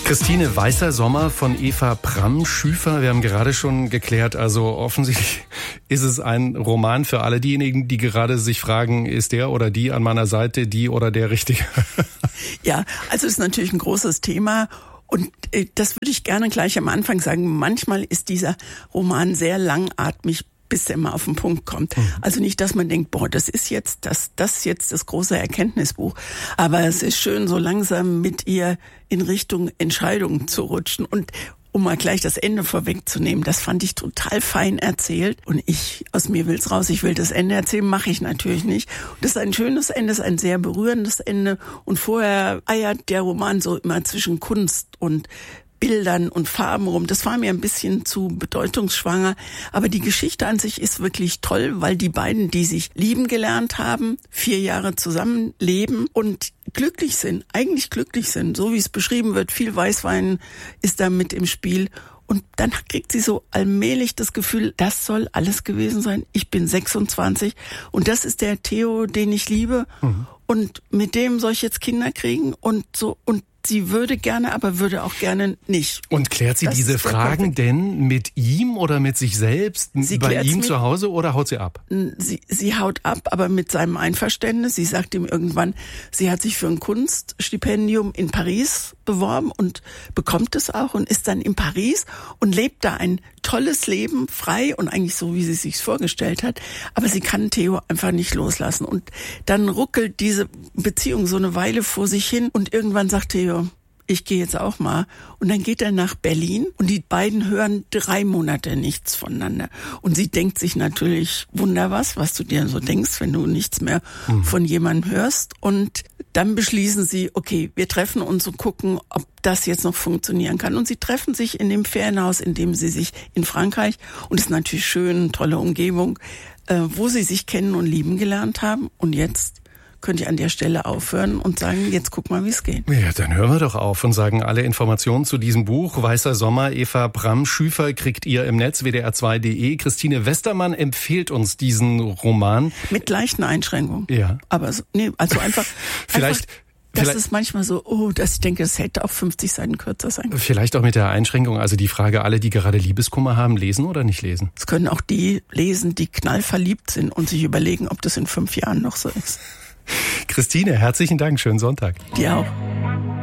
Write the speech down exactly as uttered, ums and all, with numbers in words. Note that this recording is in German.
Christine, Weißer Sommer von Eva Bramm-Schüfer. Wir haben gerade schon geklärt, also offensichtlich ist es ein Roman für alle diejenigen, die gerade sich fragen, ist der oder die an meiner Seite, die oder der Richtige? Ja, also es ist natürlich ein großes Thema. Und äh, das würde ich gerne gleich am Anfang sagen. Manchmal ist dieser Roman sehr langatmig, bis er mal auf den Punkt kommt. Mhm. Also nicht, dass man denkt, boah, das ist jetzt das, das ist jetzt das große Erkenntnisbuch. Aber es ist schön, so langsam mit ihr in Richtung Entscheidungen zu rutschen. Und um mal gleich das Ende vorwegzunehmen, das fand ich total fein erzählt. Und ich, aus mir will's raus, ich will das Ende erzählen, mache ich natürlich nicht. Und das ist ein schönes Ende, ist ein sehr berührendes Ende. Und vorher eiert der Roman so immer zwischen Kunst und Bildern und Farben rum. Das war mir ein bisschen zu bedeutungsschwanger. Aber die Geschichte an sich ist wirklich toll, weil die beiden, die sich lieben gelernt haben, vier Jahre zusammenleben und glücklich sind, eigentlich glücklich sind, so wie es beschrieben wird. Viel Weißwein ist da mit im Spiel. Und dann kriegt sie so allmählich das Gefühl, das soll alles gewesen sein. Ich bin sechsundzwanzig und das ist der Theo, den ich liebe. Mhm. Und mit dem soll ich jetzt Kinder kriegen und so. Und sie würde gerne, aber würde auch gerne nicht. Und klärt sie das diese Fragen denn mit ihm oder mit sich selbst? Sie bei ihm zu Hause oder haut sie ab? Sie, sie haut ab, aber mit seinem Einverständnis. Sie sagt ihm irgendwann, sie hat sich für ein Kunststipendium in Paris beworben und bekommt es auch und ist dann in Paris und lebt da ein tolles Leben, frei und eigentlich so, wie sie es sich vorgestellt hat. Aber sie kann Theo einfach nicht loslassen. Und dann ruckelt diese Beziehung so eine Weile vor sich hin und irgendwann sagt Theo, ich gehe jetzt auch mal. Und dann geht er nach Berlin und die beiden hören drei Monate nichts voneinander. Und sie denkt sich natürlich, wunder was, was du dir so denkst, wenn du nichts mehr mhm. von jemandem hörst. Und dann beschließen sie, okay, wir treffen uns und gucken, ob das jetzt noch funktionieren kann. Und sie treffen sich in dem Ferienhaus, in dem sie sich in Frankreich, und es ist natürlich schön, tolle Umgebung, äh, wo sie sich kennen und lieben gelernt haben. Und jetzt könnte ich an der Stelle aufhören und sagen, jetzt guck mal, wie es geht. Ja, dann hören wir doch auf und sagen alle Informationen zu diesem Buch. Weißer Sommer, Eva Bramm-Schüfer, kriegt ihr im Netz w d r zwei punkt d e. Christine Westermann empfiehlt uns diesen Roman. Mit leichten Einschränkungen. Ja. Aber so, nee, also einfach... Vielleicht... Einfach Das Vielleicht, ist manchmal so, oh, dass ich denke, das hätte auch fünfzig Seiten kürzer sein können. Vielleicht auch mit der Einschränkung, also die Frage, alle, die gerade Liebeskummer haben, lesen oder nicht lesen? Es können auch die lesen, die knallverliebt sind und sich überlegen, ob das in fünf Jahren noch so ist. Christine, herzlichen Dank, schönen Sonntag. Dir auch.